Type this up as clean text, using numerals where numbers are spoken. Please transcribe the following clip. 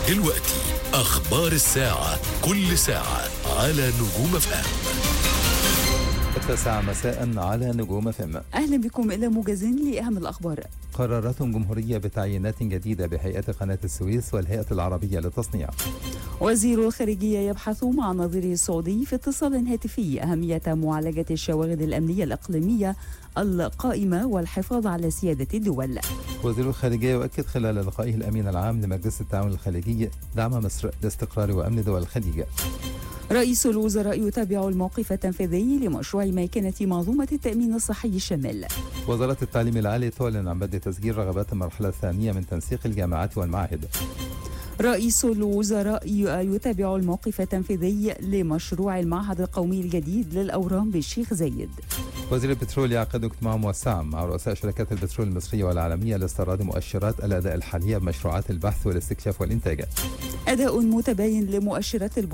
دلوقتي أخبار الساعة، كل ساعة على نجوم FM. 9 مساء على نجوم FM. أهلا بكم إلى موجز لأهم الأخبار. قرارات جمهورية بتعيينات جديدة بهيئة قناة السويس والهيئة العربية للتصنيع. وزير الخارجية يبحث مع نظيره السعودي في اتصال هاتفي أهمية معالجة الشواغل الأمنية الإقليمية القائمة والحفاظ على سيادة الدول. وزير الخارجية يؤكد خلال لقائه الأمين العام لمجلس التعاون الخليجي دعم مصر لاستقرار وأمن دول الخليج. رئيس الوزراء يتابع الموقف التنفيذي لمشروع ميكنة منظومة التأمين الصحي الشامل. وزارة التعليم العالي تعلن عن بدء تسجيل رغبات المرحلة الثانية من تنسيق الجامعات والمعاهد. رئيس الوزراء يتابع الموقف التنفيذي لمشروع المعهد القومي الجديد للأورام بالشيخ زايد. وزير البترول يعقد اجتماع موسع مع رؤساء شركات البترول المصرية والعالمية لاستعراض مؤشرات الأداء الحالية بمشروعات البحث والاستكشاف والإنتاج. أداء متباين لمؤشرات